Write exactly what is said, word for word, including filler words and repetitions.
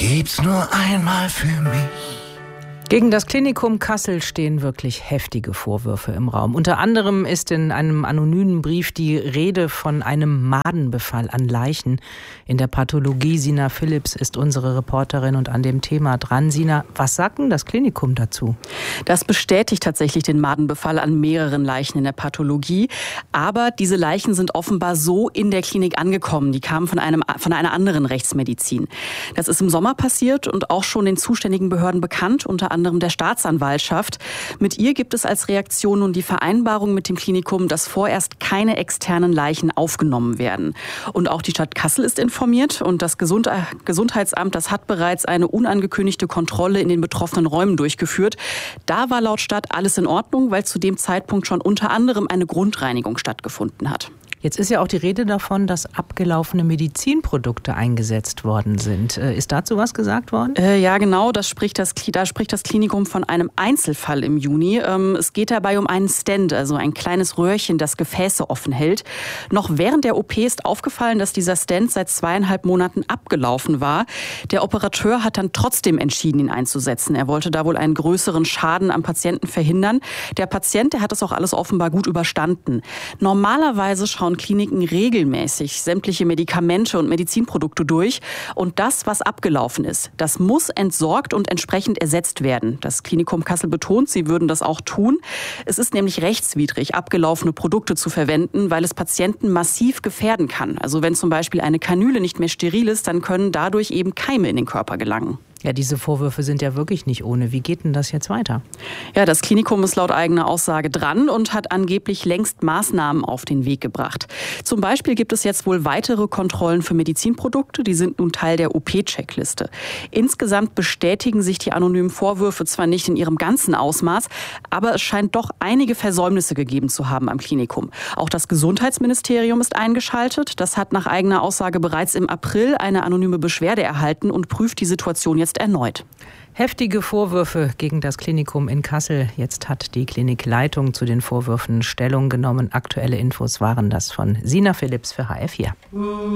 gibt's nur einmal für mich. Gegen das Klinikum Kassel stehen wirklich heftige Vorwürfe im Raum. Unter anderem ist in einem anonymen Brief die Rede von einem Madenbefall an Leichen in der Pathologie. Sina Phillips ist unsere Reporterin und an dem Thema dran. Sina, was sagt denn das Klinikum dazu? Das bestätigt tatsächlich den Madenbefall an mehreren Leichen in der Pathologie. Aber diese Leichen sind offenbar so in der Klinik angekommen. Die kamen von, einem, von einer anderen Rechtsmedizin. Das ist im Sommer passiert und auch schon den zuständigen Behörden bekannt, unter anderem der Staatsanwaltschaft. Mit ihr gibt es als Reaktion nun die Vereinbarung mit dem Klinikum, dass vorerst keine externen Leichen aufgenommen werden. Und auch die Stadt Kassel ist informiert und das Gesund- Gesundheitsamt, das hat bereits eine unangekündigte Kontrolle in den betroffenen Räumen durchgeführt. Da war laut Stadt alles in Ordnung, weil zu dem Zeitpunkt schon unter anderem eine Grundreinigung stattgefunden hat. Jetzt ist ja auch die Rede davon, dass abgelaufene Medizinprodukte eingesetzt worden sind. Ist dazu was gesagt worden? Äh, ja, genau. Das spricht das, da spricht das Klinikum von einem Einzelfall im Juni. Ähm, es geht dabei um einen Stent, also ein kleines Röhrchen, das Gefäße offen hält. Noch während der O P ist aufgefallen, dass dieser Stent seit zweieinhalb Monaten abgelaufen war. Der Operateur hat dann trotzdem entschieden, ihn einzusetzen. Er wollte da wohl einen größeren Schaden am Patienten verhindern. Der Patient, der hat das auch alles offenbar gut überstanden. Normalerweise schauen Kliniken regelmäßig sämtliche Medikamente und Medizinprodukte durch. Und das, was abgelaufen ist, das muss entsorgt und entsprechend ersetzt werden. Das Klinikum Kassel betont, sie würden das auch tun. Es ist nämlich rechtswidrig, abgelaufene Produkte zu verwenden, weil es Patienten massiv gefährden kann. Also wenn zum Beispiel eine Kanüle nicht mehr steril ist, dann können dadurch eben Keime in den Körper gelangen. Ja, diese Vorwürfe sind ja wirklich nicht ohne. Wie geht denn das jetzt weiter? Ja, das Klinikum ist laut eigener Aussage dran und hat angeblich längst Maßnahmen auf den Weg gebracht. Zum Beispiel gibt es jetzt wohl weitere Kontrollen für Medizinprodukte. Die sind nun Teil der O P-Checkliste. Insgesamt bestätigen sich die anonymen Vorwürfe zwar nicht in ihrem ganzen Ausmaß, aber es scheint doch einige Versäumnisse gegeben zu haben am Klinikum. Auch das Gesundheitsministerium ist eingeschaltet. Das hat nach eigener Aussage bereits im April eine anonyme Beschwerde erhalten und prüft die Situation jetzt erneut. Heftige Vorwürfe gegen das Klinikum in Kassel. Jetzt hat die Klinikleitung zu den Vorwürfen Stellung genommen. Aktuelle Infos waren das von Sina Phillips für H R vier.